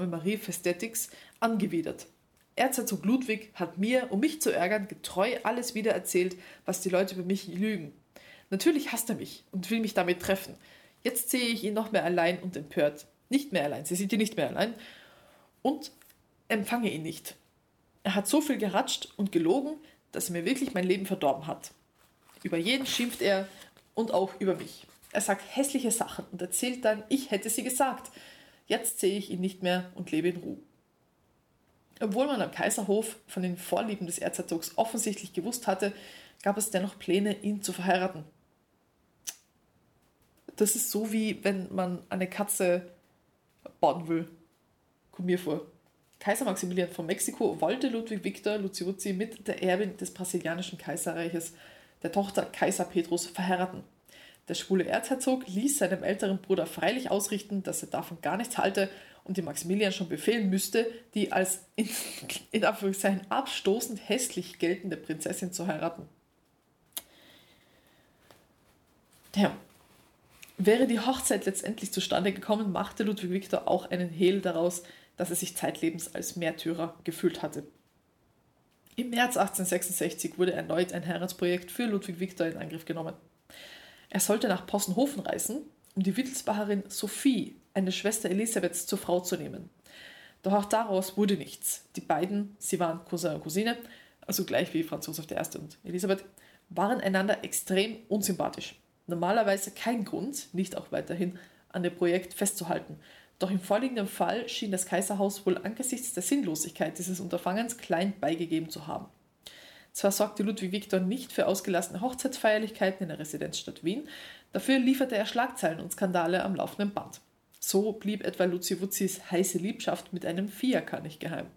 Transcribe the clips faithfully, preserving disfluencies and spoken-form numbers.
Hebamme Marie Festetics angewidert. Erzherzog Ludwig hat mir, um mich zu ärgern, getreu alles wieder erzählt, was die Leute über mich lügen. Natürlich hasst er mich und will mich damit treffen. Jetzt sehe ich ihn noch mehr allein und empört. Nicht mehr allein, sie sieht ihn nicht mehr allein. Und empfange ihn nicht. Er hat so viel geratscht und gelogen, dass er mir wirklich mein Leben verdorben hat. Über jeden schimpft er und auch über mich. Er sagt hässliche Sachen und erzählt dann, ich hätte sie gesagt. Jetzt sehe ich ihn nicht mehr und lebe in Ruhe. Obwohl man am Kaiserhof von den Vorlieben des Erzherzogs offensichtlich gewusst hatte, gab es dennoch Pläne, ihn zu verheiraten. Das ist so, wie wenn man eine Katze bauen will. Kommt mir vor. Kaiser Maximilian von Mexiko wollte Ludwig Victor Luziuzzi mit der Erbin des brasilianischen Kaiserreiches, der Tochter Kaiser Pedros, verheiraten. Der schwule Erzherzog ließ seinem älteren Bruder freilich ausrichten, dass er davon gar nichts halte und dem Maximilian schon befehlen müsste, die als in, in Anführungszeichen abstoßend hässlich geltende Prinzessin zu heiraten. Ja. Wäre die Hochzeit letztendlich zustande gekommen, machte Ludwig Victor auch einen Hehl daraus, dass er sich zeitlebens als Märtyrer gefühlt hatte. Im März achtzehnhundertsechsundsechzig wurde erneut ein Heiratsprojekt für Ludwig Victor in Angriff genommen. Er sollte nach Possenhofen reisen, um die Wittelsbacherin Sophie, eine Schwester Elisabeths, zur Frau zu nehmen. Doch auch daraus wurde nichts. Die beiden, sie waren Cousin und Cousine, also gleich wie Franz Josef der Erste und Elisabeth, waren einander extrem unsympathisch. Normalerweise kein Grund, nicht auch weiterhin an dem Projekt festzuhalten. Doch im vorliegenden Fall schien das Kaiserhaus wohl angesichts der Sinnlosigkeit dieses Unterfangens klein beigegeben zu haben. Zwar sorgte Ludwig Victor nicht für ausgelassene Hochzeitsfeierlichkeiten in der Residenzstadt Wien, dafür lieferte er Schlagzeilen und Skandale am laufenden Band. So blieb etwa Luziuzzis heiße Liebschaft mit einem Fiaker nicht geheim.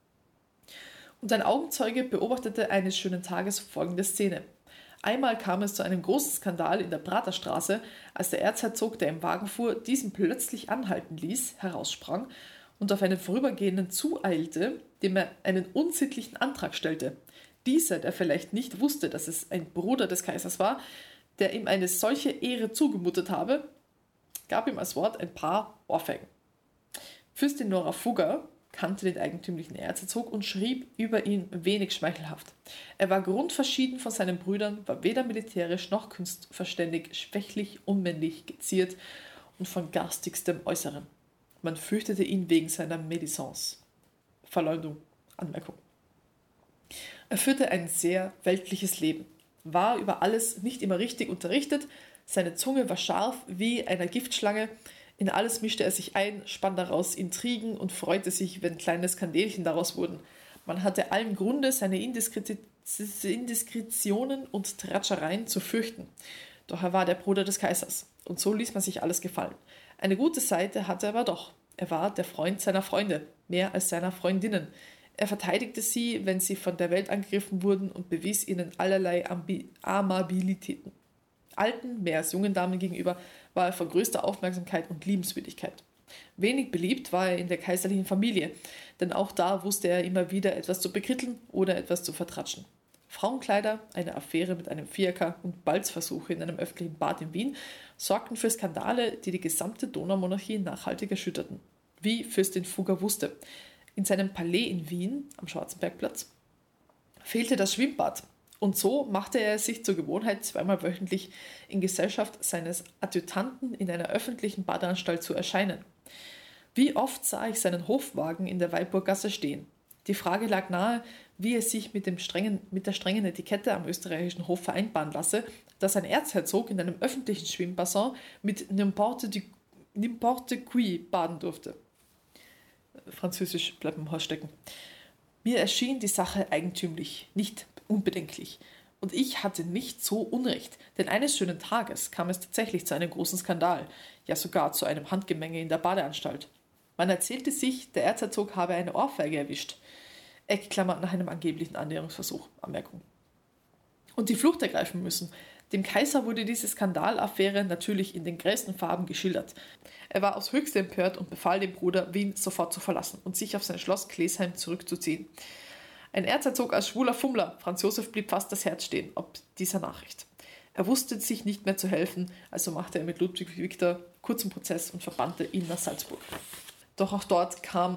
Und ein Augenzeuge beobachtete eines schönen Tages folgende Szene. Einmal kam es zu einem großen Skandal in der Praterstraße, als der Erzherzog, der im Wagen fuhr, diesen plötzlich anhalten ließ, heraussprang und auf einen Vorübergehenden zueilte, dem er einen unsittlichen Antrag stellte. Dieser, der vielleicht nicht wusste, dass es ein Bruder des Kaisers war, der ihm eine solche Ehre zugemutet habe, gab ihm als Wort ein paar Ohrfeigen. Fürstin Nora Fugger kannte den eigentümlichen Erzherzog und schrieb über ihn wenig schmeichelhaft. Er war grundverschieden von seinen Brüdern, war weder militärisch noch kunstverständig, schwächlich, unmännlich, geziert und von garstigstem Äußeren. Man fürchtete ihn wegen seiner Médisance. Verleumdung, Anmerkung. Er führte ein sehr weltliches Leben, war über alles nicht immer richtig unterrichtet, seine Zunge war scharf wie einer Giftschlange, in alles mischte er sich ein, spann daraus Intrigen und freute sich, wenn kleine Skandelchen daraus wurden. Man hatte allen Grunde, seine Indiskretionen und Tratschereien zu fürchten. Doch er war der Bruder des Kaisers, und so ließ man sich alles gefallen. Eine gute Seite hatte er aber doch. Er war der Freund seiner Freunde, mehr als seiner Freundinnen. Er verteidigte sie, wenn sie von der Welt angegriffen wurden, und bewies ihnen allerlei Ambi- Amabilitäten. Alten, mehr als jungen Damen gegenüber, war er von größter Aufmerksamkeit und Liebenswürdigkeit. Wenig beliebt war er in der kaiserlichen Familie, denn auch da wusste er immer wieder etwas zu bekritteln oder etwas zu vertratschen. Frauenkleider, eine Affäre mit einem Fiaker und Balzversuche in einem öffentlichen Bad in Wien sorgten für Skandale, die die gesamte Donaumonarchie nachhaltig erschütterten. Wie Fürstin Fugger wusste. In seinem Palais in Wien, am Schwarzenbergplatz, fehlte das Schwimmbad. Und so machte er es sich zur Gewohnheit, zweimal wöchentlich in Gesellschaft seines Adjutanten in einer öffentlichen Badeanstalt zu erscheinen. Wie oft sah ich seinen Hofwagen in der Walpurgasse stehen. Die Frage lag nahe, wie es sich mit, dem strengen, mit der strengen Etikette am österreichischen Hof vereinbaren lasse, dass ein Erzherzog in einem öffentlichen Schwimmbassin mit n'importe, du, n'importe qui baden durfte. Französisch bleibt im Horst stecken. Mir erschien die Sache eigentümlich, nicht unbedenklich. Und ich hatte nicht so Unrecht, denn eines schönen Tages kam es tatsächlich zu einem großen Skandal, ja sogar zu einem Handgemenge in der Badeanstalt. Man erzählte sich, der Erzherzog habe eine Ohrfeige erwischt. Eckklammer nach einem angeblichen Annäherungsversuch, Anmerkung. Und die Flucht ergreifen müssen. Dem Kaiser wurde diese Skandalaffäre natürlich in den grellsten Farben geschildert. Er war aufs Höchste empört und befahl dem Bruder, Wien sofort zu verlassen und sich auf sein Schloss Klesheim zurückzuziehen. Ein Erzherzog als schwuler Fummler, Franz Josef blieb fast das Herz stehen, ob dieser Nachricht. Er wusste sich nicht mehr zu helfen, also machte er mit Ludwig Victor kurzen Prozess und verbannte ihn nach Salzburg. Doch auch dort kam